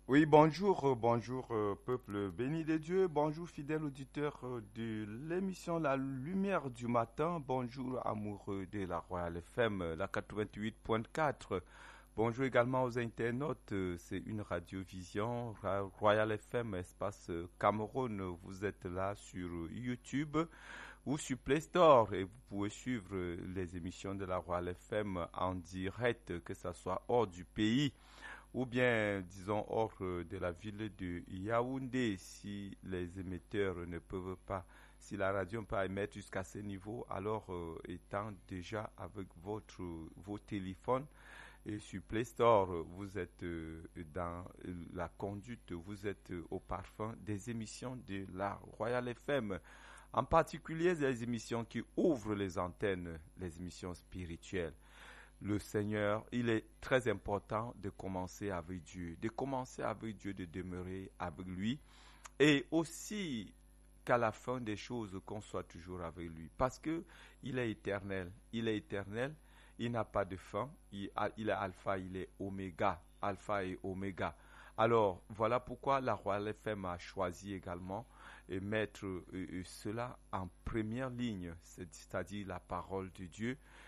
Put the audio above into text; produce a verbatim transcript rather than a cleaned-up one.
Oui, bonjour, euh, bonjour, euh, peuple béni de Dieu, bonjour, fidèles auditeurs euh, de l'émission La Lumière du Matin, bonjour, amoureux de la Royal F M, euh, la quatre-vingt-huit point quatre. Bonjour également aux internautes, euh, c'est une radiovision, Ra- Royal F M, espace euh, Cameroun, vous êtes là sur euh, YouTube ou sur Play Store et vous pouvez suivre euh, les émissions de la Royal F M en direct, que ce soit hors du pays ou bien, disons, hors euh, de la ville de Yaoundé, si les émetteurs ne peuvent pas, si la radio ne peut pas émettre jusqu'à ce niveau, alors euh, étant déjà avec votre, vos téléphones et sur Play Store, vous êtes euh, dans la conduite, vous êtes euh, au parfum des émissions de la Royal F M, en particulier des émissions qui ouvrent les antennes, les émissions spirituelles. Le Seigneur, il est très important de commencer avec Dieu, de commencer avec Dieu, de demeurer avec lui, et aussi qu'à la fin des choses, qu'on soit toujours avec lui, parce que il est éternel, il est éternel, il n'a pas de fin, il, il est alpha, il est oméga, alpha et oméga. Alors, voilà pourquoi la Royal F M a choisi également de mettre euh, euh, cela en première ligne, c'est- c'est-à-dire la parole de Dieu,